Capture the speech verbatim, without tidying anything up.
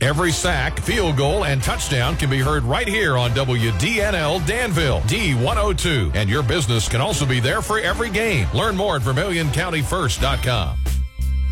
Every sack, field goal, and touchdown can be heard right here on W D N L Danville, D one oh two. And your business can also be there for every game. Learn more at Vermilion County First dot com.